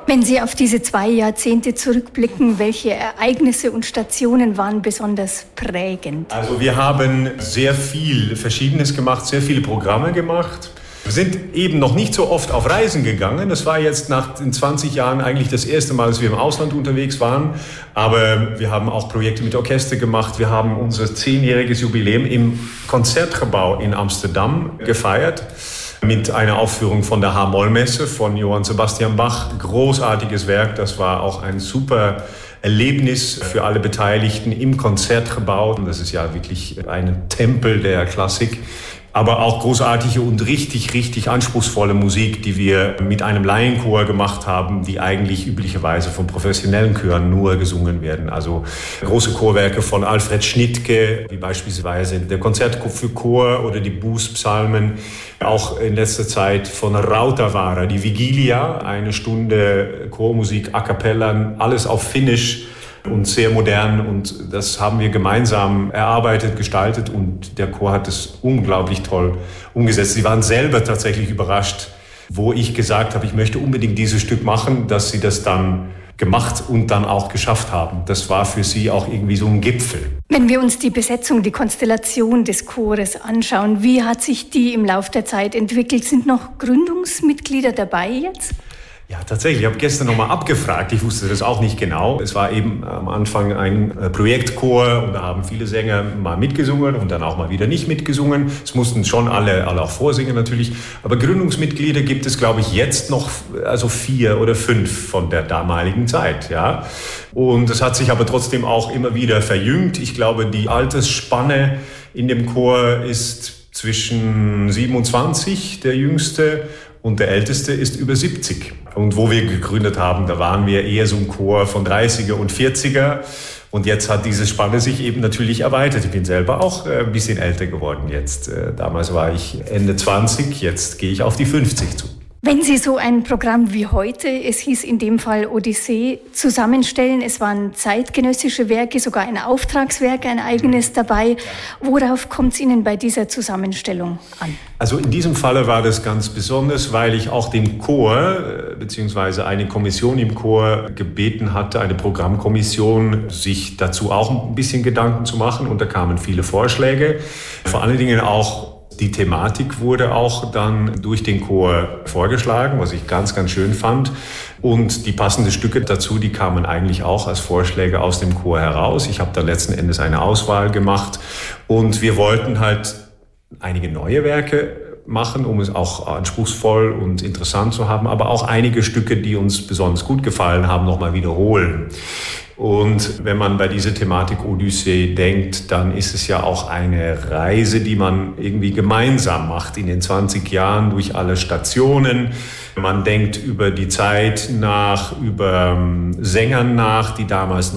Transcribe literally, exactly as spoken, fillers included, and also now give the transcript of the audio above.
Wenn Sie auf diese zwei Jahrzehnte zurückblicken, welche Ereignisse und Stationen waren besonders prägend? Also wir haben sehr viel Verschiedenes gemacht, sehr viele Programme gemacht. Wir sind eben noch nicht so oft auf Reisen gegangen. Das war jetzt nach den zwanzig Jahren eigentlich das erste Mal, dass wir im Ausland unterwegs waren. Aber wir haben auch Projekte mit Orchester gemacht. Wir haben unser zehnjähriges Jubiläum im Konzertgebouw in Amsterdam gefeiert. Mit einer Aufführung von der H-Moll-Messe von Johann Sebastian Bach. Großartiges Werk. Das war auch ein super Erlebnis für alle Beteiligten im Konzertgebouw. Das ist ja wirklich ein Tempel der Klassik. Aber auch großartige und richtig, richtig anspruchsvolle Musik, die wir mit einem Laienchor gemacht haben, die eigentlich üblicherweise von professionellen Chören nur gesungen werden. Also große Chorwerke von Alfred Schnittke, wie beispielsweise der Konzert für Chor oder die Bußpsalmen. Auch in letzter Zeit von Rautavaara, die Vigilia, eine Stunde Chormusik a cappella, alles auf Finnisch. Und sehr modern, und das haben wir gemeinsam erarbeitet, gestaltet, und der Chor hat es unglaublich toll umgesetzt. Sie waren selber tatsächlich überrascht, wo ich gesagt habe, ich möchte unbedingt dieses Stück machen, dass sie das dann gemacht und dann auch geschafft haben. Das war für sie auch irgendwie so ein Gipfel. Wenn wir uns die Besetzung, die Konstellation des Chores anschauen, wie hat sich die im Laufe der Zeit entwickelt? Sind noch Gründungsmitglieder dabei jetzt? Ja, tatsächlich. Ich habe gestern nochmal abgefragt. Ich wusste das auch nicht genau. Es war eben am Anfang ein Projektchor, und da haben viele Sänger mal mitgesungen und dann auch mal wieder nicht mitgesungen. Es mussten schon alle, alle auch vorsingen natürlich. Aber Gründungsmitglieder gibt es, glaube ich, jetzt noch also vier oder fünf von der damaligen Zeit. Ja. Und es hat sich aber trotzdem auch immer wieder verjüngt. Ich glaube, die Altersspanne in dem Chor ist zwischen siebenundzwanzig, der Jüngste, und der Älteste ist über siebzig. Und wo wir gegründet haben, da waren wir eher so ein Chor von dreißiger und vierziger. Und jetzt hat diese Spanne sich eben natürlich erweitert. Ich bin selber auch ein bisschen älter geworden jetzt. Damals war ich Ende zwanzig, jetzt gehe ich auf die fünfzig zu. Wenn Sie so ein Programm wie heute, es hieß in dem Fall Odyssee, zusammenstellen, es waren zeitgenössische Werke, sogar ein Auftragswerk, ein eigenes dabei. Worauf kommt es Ihnen bei dieser Zusammenstellung an? Also in diesem Falle war das ganz besonders, weil ich auch dem Chor, beziehungsweise eine Kommission im Chor gebeten hatte, eine Programmkommission, sich dazu auch ein bisschen Gedanken zu machen. Und da kamen viele Vorschläge, vor allen Dingen auch die Thematik wurde auch dann durch den Chor vorgeschlagen, was ich ganz, ganz schön fand. Und die passenden Stücke dazu, die kamen eigentlich auch als Vorschläge aus dem Chor heraus. Ich habe da letzten Endes eine Auswahl gemacht. Und wir wollten halt einige neue Werke machen, um es auch anspruchsvoll und interessant zu haben, aber auch einige Stücke, die uns besonders gut gefallen haben, nochmal wiederholen. Und wenn man bei dieser Thematik Odyssee denkt, dann ist es ja auch eine Reise, die man irgendwie gemeinsam macht in den zwanzig Jahren durch alle Stationen. Man denkt über die Zeit nach, über Sängern nach, die damals